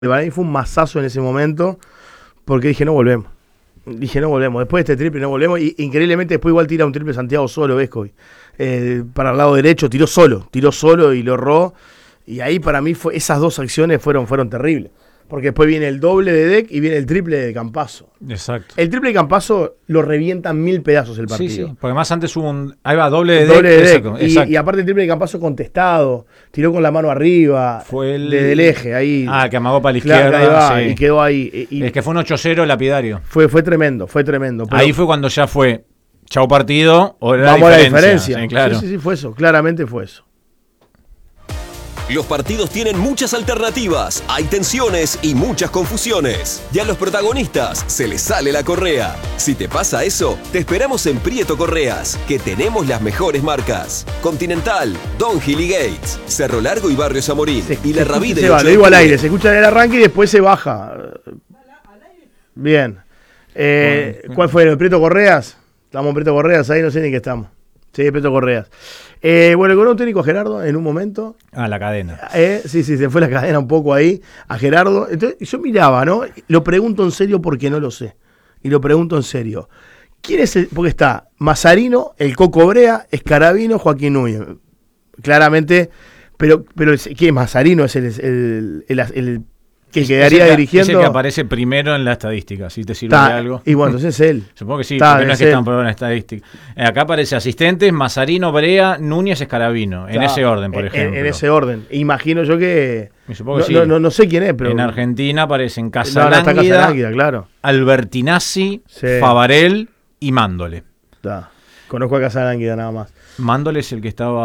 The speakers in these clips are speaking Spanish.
Para mí fue un masazo en ese momento, porque dije, no volvemos. Después de este triple no volvemos. Y increíblemente después igual tira un triple Santiago solo, Vescovi. Para el lado derecho, tiró solo y lo erró. Y ahí para mí esas dos acciones fueron terribles. Porque después viene el doble de Deck y viene el triple de Campazzo. Exacto. El triple de Campazzo lo revientan 1000 pedazos el partido. Sí, porque más antes hubo ahí va, doble de Deck. Y aparte el triple de Campazzo contestado, tiró con la mano arriba, fue desde el eje, ahí. Que amagó para la izquierda. Claro, sí. Y quedó ahí. Es que fue un 8-0 lapidario. Fue tremendo. Ahí fue cuando ya fue, chau partido, vamos a la diferencia. Sí, claro. Sí, fue eso, claramente fue eso. Los partidos tienen muchas alternativas, hay tensiones y muchas confusiones. Y a los protagonistas se les sale la correa. Si te pasa eso, te esperamos en Prieto Correas, que tenemos las mejores marcas. Continental, Don Gil y Gates, Cerro Largo y Barrio Zamorín. Y la Rabí de... Lo digo al aire, se escucha el arranque y después se baja. Bien. ¿Cuál fue? ¿El Prieto Correas? Estamos en Prieto Correas, ahí no sé ni qué estamos. Sí, Prieto Correas. Bueno, con un técnico Gerardo en un momento. La cadena. Sí, se fue la cadena un poco ahí a Gerardo. Entonces yo miraba, ¿no? Lo pregunto en serio porque no lo sé. Y lo pregunto en serio. ¿Quién es el...? Porque está Mazarino, el Coco Brea, Escarabino, Joaquín Núñez. Claramente, pero ¿quién es Mazarino? Es el que quedaría dirigiendo. Es el que aparece primero en la estadística, si te sirve de algo. Y bueno, entonces es él. Supongo que sí, porque no es que están por la estadística. Acá aparece asistentes, Mazarino, Brea, Núñez, Escarabino. En ese orden, por ejemplo. En ese orden. Imagino yo que... Supongo que sí. No sé quién es, pero... En Argentina aparecen Casalánguida, claro. Albertinazzi, Favarel y Mándole. Conozco a Casalánguida nada más. Mándole es el que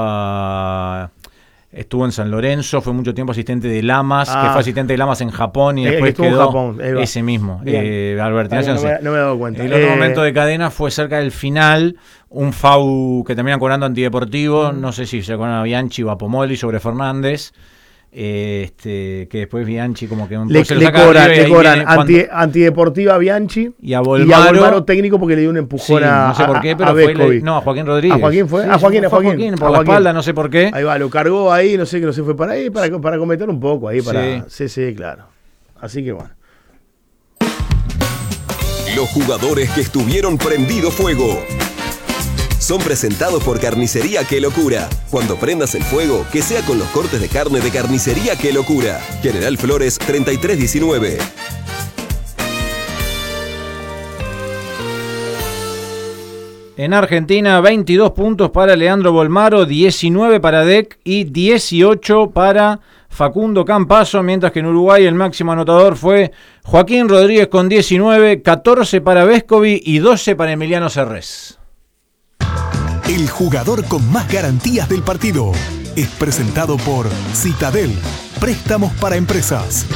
estuvo en San Lorenzo, fue mucho tiempo asistente de Lamas, que fue asistente de Lamas en Japón y después quedó en Japón, ese mismo. Albertinazzi, no me he dado cuenta. El otro momento de cadena fue cerca del final, un FAU que terminan cobrando antideportivo, no sé si se acuerdan a Bianchi o a Pomoli sobre Fernández. Que después Bianchi como que le cobran antideportiva a Bianchi y a Volmaro técnico porque le dio un empujón no sé por qué, pero a Joaquín Rodríguez. ¿A Joaquín fue? A Joaquín por la espalda, no sé por qué. Ahí va, lo cargó ahí, no sé fue para ahí, para comentar un poco ahí, sí, claro. Así que bueno. Los jugadores que estuvieron prendido fuego son presentados por Carnicería Qué Locura. Cuando prendas el fuego, que sea con los cortes de carne de Carnicería Qué Locura. General Flores 3319. En Argentina, 22 puntos para Leandro Volmaro, 19 para Deck y 18 para Facundo Campazzo, mientras que en Uruguay el máximo anotador fue Joaquín Rodríguez con 19, 14 para Vescovi y 12 para Emiliano Cerrés. El jugador con más garantías del partido es presentado por Citadel, préstamos para empresas.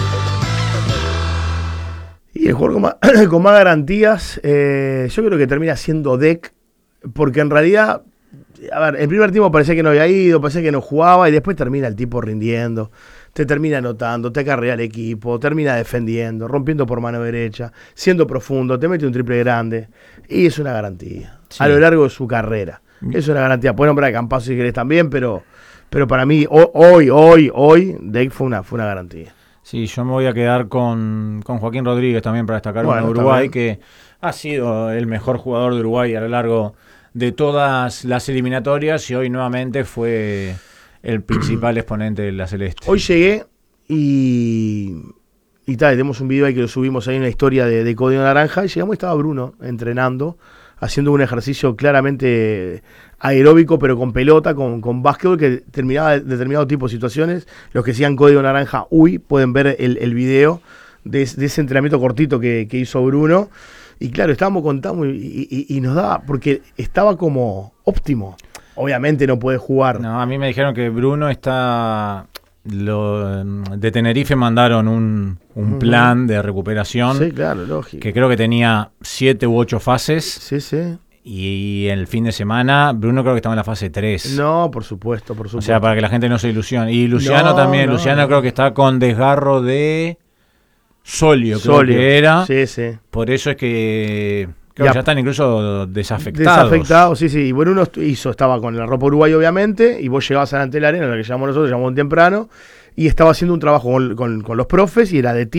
Y el jugador con más garantías, yo creo que termina siendo Deck, porque en realidad, el primer tiempo parecía que no había ido, parecía que no jugaba, y después termina el tipo rindiendo, te termina anotando, te acarrea el equipo, termina defendiendo, rompiendo por mano derecha, siendo profundo, te mete un triple grande, y es una garantía, a lo largo de su carrera. Es una garantía. Pueden nombrar a Campazzo si querés también, pero para mí, hoy, Deck fue una garantía. Sí, yo me voy a quedar con Joaquín Rodríguez también para destacar en Uruguay, que ha sido el mejor jugador de Uruguay a lo largo de todas las eliminatorias y hoy nuevamente fue el principal exponente de la Celeste. Hoy llegué y tenemos un video ahí que lo subimos ahí en la historia de Código Naranja, y llegamos y estaba Bruno entrenando, haciendo un ejercicio claramente aeróbico, pero con pelota, con básquetbol, que terminaba determinado tipo de situaciones. Los que sigan Código Naranja, pueden ver el video de ese entrenamiento cortito que hizo Bruno. Y claro, estábamos contando y nos daba, porque estaba como óptimo. Obviamente no puede jugar. No, a mí me dijeron que Bruno está... de Tenerife mandaron un plan de recuperación. Sí, claro, lógico. Que creo que tenía 7 u 8 fases. Sí. Y el fin de semana, Bruno creo que estaba en la fase 3. No, por supuesto. O sea, para que la gente no se ilusione. Y Luciano también. Luciano creo que está con desgarro de Solio, creo que era. Sí. Por eso es que... Creo que ya están incluso desafectados. Sí. Y bueno, estaba con la ropa Uruguay, obviamente, y vos llegabas delante de la arena, la que llamamos nosotros, llamamos temprano, y estaba haciendo un trabajo con los profes y era de